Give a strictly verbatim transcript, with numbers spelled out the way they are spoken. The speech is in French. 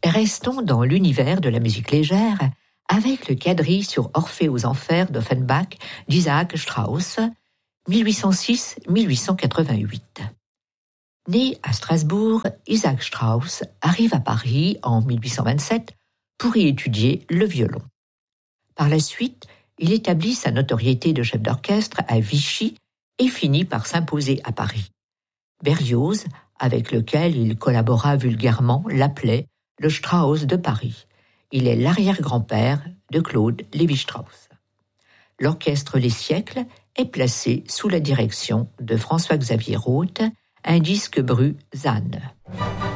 Restons dans l'univers de la musique légère avec le quadrille sur Orphée aux Enfers d'Offenbach d'Isaac Strauss, mille huit cent six à mille huit cent quatre-vingt-huit. Né à Strasbourg, Isaac Strauss arrive à Paris en mille huit cent vingt-sept pour y étudier le violon. Par la suite, il établit sa notoriété de chef d'orchestre à Vichy et finit par s'imposer à Paris. Berlioz, avec lequel il collabora vulgairement, l'appelait le Strauss de Paris. Il est l'arrière-grand-père de Claude Lévi-Strauss. L'orchestre Les Siècles est placé sous la direction de François-Xavier Roth, un disque bru Zanne.